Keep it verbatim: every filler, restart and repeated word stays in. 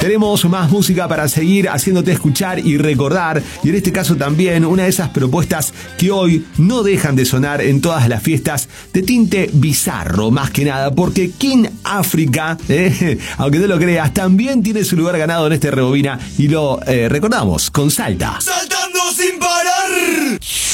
Tenemos más música para seguir haciéndote escuchar y recordar, y en este caso también una de esas propuestas que hoy no dejan de sonar en todas las fiestas, de tinte bizarro más que nada, porque King África, eh, aunque no lo creas, también tiene su lugar ganado en este Rebobina y lo eh, recordamos con Salta. ¡Saltando sin parar!